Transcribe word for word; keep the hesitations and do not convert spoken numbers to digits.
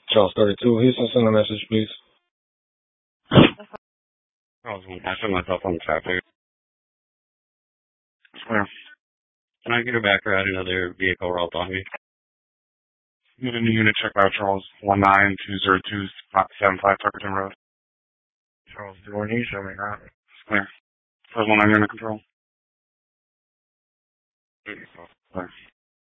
Charles thirty-two, Houston, send a message, please. I was watching myself on the traffic. Square. Can I get a back ride? Another vehicle rolled on me. Need a new unit check by Charles. one nine two zero two seven five Tuckerton Road. Charles, do I need show me that? Square. First one nine unit control. eighty-four. Square.